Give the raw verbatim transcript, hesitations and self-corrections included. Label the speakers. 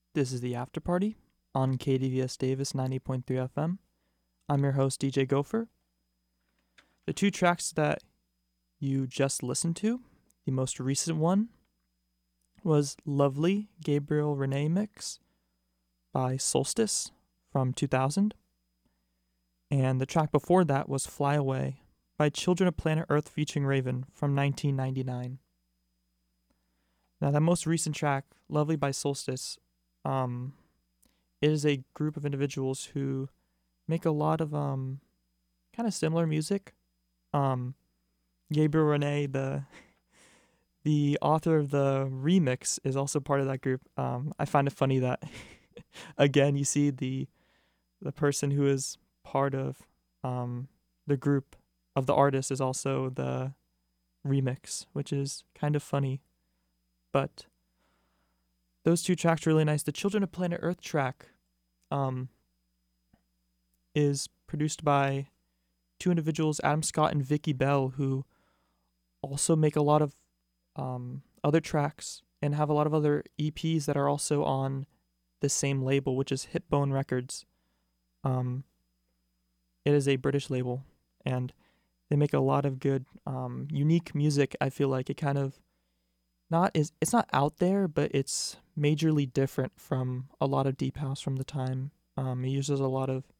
Speaker 1: This is the After Party on K D V S Davis ninety point three F M. I'm your host, D J Gopher. The two tracks that you just listened to, the most recent one was Lovely Gabriel Renee Mix by Solstice from two thousand. And the track before that was Fly Away by Children of Planet Earth featuring Raven from nineteen ninety-nine. Now, that most recent track, Lovely by Solstice, um, it is a group of individuals who make a lot of um, kind of similar music. Um, Gabriel Renee, the the author of the remix, is also part of that group. Um, I find it funny that again you see the the person who is part of um, the group of the artist is also the remix, which is kind of funny. But those two tracks are really nice. The Children of Planet Earth track um, is produced by two individuals, Adam Scott and Vicky Bell, who also make a lot of um, other tracks and have a lot of other E Ps that are also on the same label, which is Hipbone Records. Um, it is a British label, and they make a lot of good, um, unique music. I feel like it kind of not is it's not out there, but it's majorly different from a lot of deep house from the time. Um, it uses a lot of